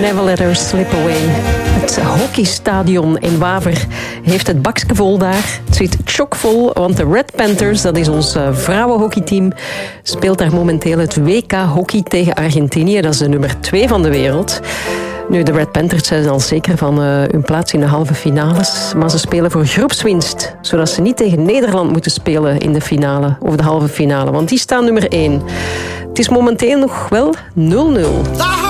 Never Let Her Slip Away. Het hockeystadion in Waver heeft het bakske vol daar. Het zit chockvol, want de Red Panthers, dat is ons vrouwenhockeyteam, speelt daar momenteel het WK-hockey tegen Argentinië. Dat is de nummer 2 van de wereld. Nu, de Red Panthers zijn al zeker van hun plaats in de halve finales. Maar ze spelen voor groepswinst, zodat ze niet tegen Nederland moeten spelen in de finale of de halve finale. Want die staan nummer 1. Het is momenteel nog wel 0-0.